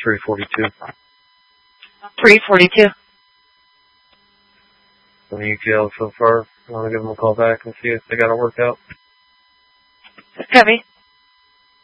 342. 342. On the UTL so far. I want to give them a call back and see if they got it worked out. Copy.